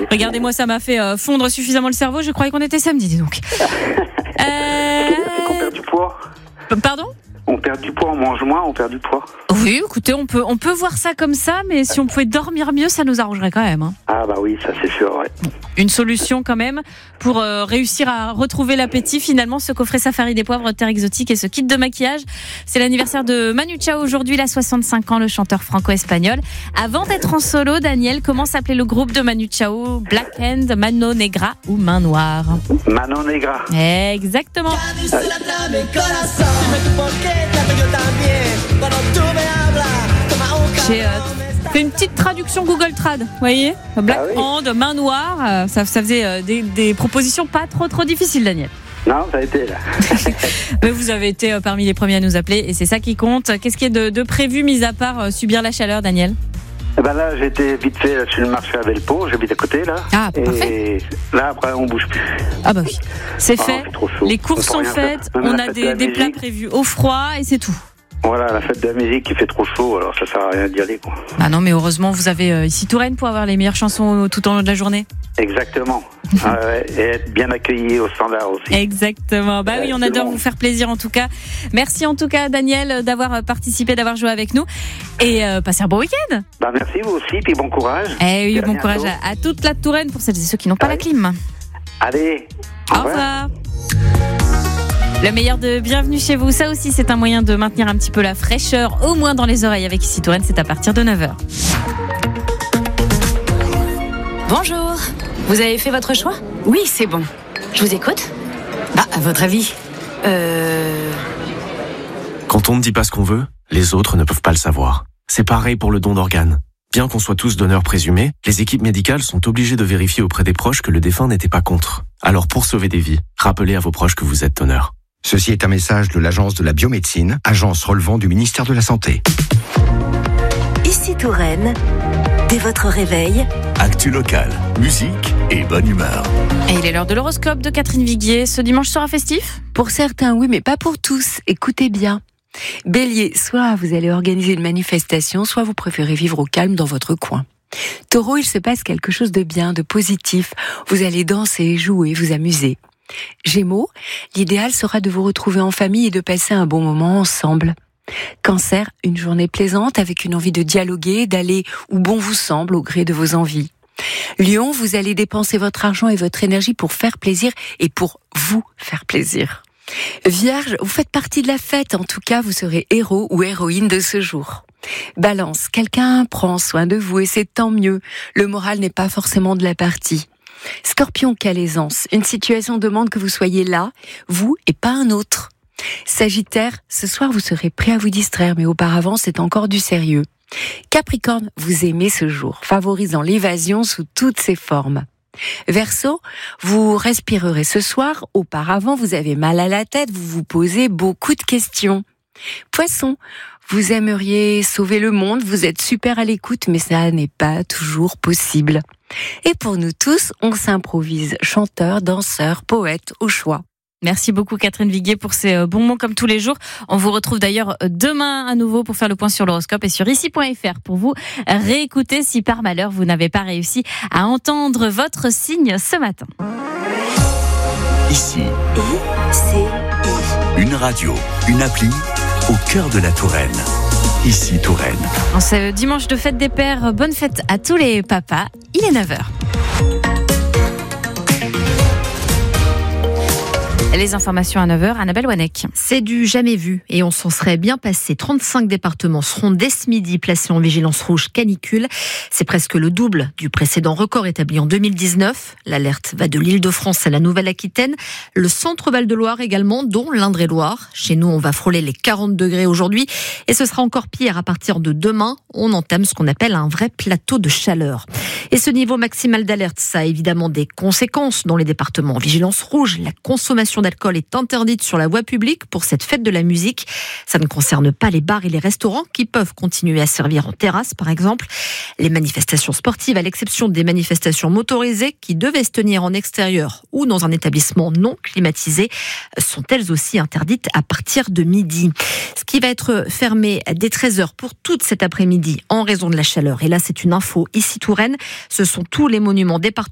Regardez-moi, ça m'a fait fondre suffisamment le cerveau. Je croyais qu'on était samedi, dis donc. Est-ce qu'on perd du poids? Pardon? On perd du poids, on mange moins, on perd du poids. Oui, écoutez, on peut voir ça comme ça, mais si on pouvait dormir mieux, ça nous arrangerait quand même. Hein. Ah bah oui, ça c'est sûr, ouais. Une solution quand même pour réussir à retrouver l'appétit. Finalement, ce coffret Safari des Poivres, terre exotique et ce kit de maquillage. C'est l'anniversaire de Manu Chao aujourd'hui, il a 65 ans, le chanteur franco-espagnol. Avant d'être en solo, Daniel, comment s'appelait le groupe de Manu Chao? Black Hand, Mano Negra ou Main Noire? Mano Negra. Exactement. J'ai fait une petite traduction Google Trad, vous voyez, Black Hand, Main Noire, ça faisait des propositions pas trop difficiles, Daniel. Non, ça a été là. Mais vous avez été parmi les premiers à nous appeler et c'est ça qui compte. Qu'est-ce qui est de prévu, mis à part subir la chaleur, Daniel? Ben là, j'étais vite fait sur le marché à Velpo, j'habite à côté là. Ah, parfait. Et là, après, on bouge plus. Ah bah oui, c'est fait. C'est trop chaud. Les courses sont faites, on a des plats prévus au froid et c'est tout. Voilà, la fête de la musique qui fait trop chaud, alors ça sert à rien d'y aller, quoi. Ah non, mais heureusement, vous avez ici Touraine pour avoir les meilleures chansons tout au long de la journée. Exactement. Et être bien accueilli au standard aussi. Exactement. Bah oui, on adore vous faire plaisir en tout cas. Merci en tout cas, Daniel, d'avoir participé, d'avoir joué avec nous. Et passez un bon week-end. Bah merci, vous aussi, puis bon courage. Eh oui, bon courage à toute la Touraine pour celles et ceux qui n'ont pas la clim. Allez. Au revoir. Le meilleur de Bienvenue chez vous, ça aussi c'est un moyen de maintenir un petit peu la fraîcheur, au moins dans les oreilles avec Ici Touraine, c'est à partir de 9h. Bonjour, vous avez fait votre choix? Oui, c'est bon. Je vous écoute? Bah, à votre avis Quand on ne dit pas ce qu'on veut, les autres ne peuvent pas le savoir. C'est pareil pour le don d'organes. Bien qu'on soit tous donneurs présumés, les équipes médicales sont obligées de vérifier auprès des proches que le défunt n'était pas contre. Alors pour sauver des vies, rappelez à vos proches que vous êtes donneur. Ceci est un message de l'Agence de la biomédecine, agence relevant du ministère de la Santé. Ici Touraine, dès votre réveil, actu locale, musique et bonne humeur. Et il est l'heure de l'horoscope de Catherine Viguier. Ce dimanche sera festif? Pour certains, oui, mais pas pour tous. Écoutez bien. Bélier, soit vous allez organiser une manifestation, soit vous préférez vivre au calme dans votre coin. Taureau, il se passe quelque chose de bien, de positif. Vous allez danser, jouer, vous amuser. Gémeaux, l'idéal sera de vous retrouver en famille et de passer un bon moment ensemble. Cancer, une journée plaisante avec une envie de dialoguer, d'aller où bon vous semble au gré de vos envies. Lion, vous allez dépenser votre argent et votre énergie pour faire plaisir et pour vous faire plaisir. Vierge, vous faites partie de la fête, en tout cas vous serez héros ou héroïne de ce jour. Balance, quelqu'un prend soin de vous et c'est tant mieux, le moral n'est pas forcément de la partie. Scorpion, quelle aisance, une situation demande que vous soyez là, vous et pas un autre. Sagittaire, ce soir vous serez prêt à vous distraire, mais auparavant c'est encore du sérieux. Capricorne, vous aimez ce jour, favorisant l'évasion sous toutes ses formes. Verseau, vous respirerez ce soir, auparavant vous avez mal à la tête, vous vous posez beaucoup de questions. Poisson, vous aimeriez sauver le monde, vous êtes super à l'écoute, mais ça n'est pas toujours possible. Et pour nous tous, on s'improvise chanteur, danseur, poète au choix. Merci beaucoup Catherine Viguier pour ces bons mots comme tous les jours. On vous retrouve d'ailleurs demain à nouveau pour faire le point sur l'horoscope et sur ici.fr pour vous réécouter si par malheur vous n'avez pas réussi à entendre votre signe ce matin. Ici, une radio, une appli au cœur de la Touraine. Ici Touraine. En ce dimanche de fête des pères, bonne fête à tous les papas. Il est 9h. Les informations à 9h, Annabelle Wanek. C'est du jamais vu et on s'en serait bien passé. 35 départements seront dès ce midi placés en vigilance rouge canicule. C'est presque le double du précédent record établi en 2019. L'alerte va de l'Île-de-France à la Nouvelle-Aquitaine. Le centre Val-de-Loire également, dont l'Indre-et-Loire. Chez nous, on va frôler les 40 degrés aujourd'hui et ce sera encore pire à partir de demain. On entame ce qu'on appelle un vrai plateau de chaleur. Et ce niveau maximal d'alerte, ça a évidemment des conséquences dans les départements en vigilance rouge. La consommation d'alcool est interdite sur la voie publique pour cette fête de la musique. Ça ne concerne pas les bars et les restaurants qui peuvent continuer à servir en terrasse, par exemple. Les manifestations sportives, à l'exception des manifestations motorisées qui devaient se tenir en extérieur ou dans un établissement non climatisé, sont elles aussi interdites à partir de midi. Ce qui va être fermé dès 13h pour toute cet après-midi en raison de la chaleur. Et là, c'est une info ici Touraine. Ce sont tous les monuments départementaux